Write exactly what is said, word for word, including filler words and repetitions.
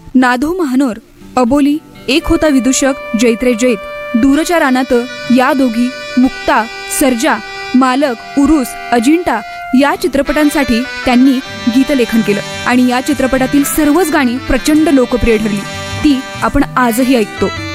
नाधो महानोर, अबोली, एक होता विदूषक, जैत्रे जैत, दूरच्या रानात, या दोघी, मुक्ता, सर्जा, मालक, उरुस, अजिंठा या चित्रपटांसाठी त्यांनी गीतलेखन केलं आणि या चित्रपटातील सर्वच गाणी प्रचंड लोकप्रिय ठरली. ती आपण आजही ऐकतो.